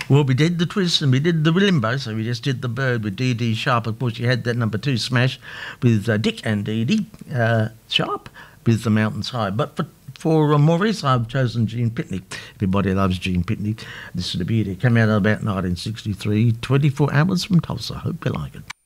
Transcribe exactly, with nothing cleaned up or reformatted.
Well, we did the twist and we did the limbo, so we just did the bird with Dee Dee Sharp. Of course, you had that number two smash with uh, Dick and Dee Dee uh, Sharp with The Mountains High. But for For uh, Maurice, I've chosen Gene Pitney. Everybody loves Gene Pitney. This is the beauty. It came out about nineteen sixty-three, twenty-four hours from Tulsa. Hope you like it.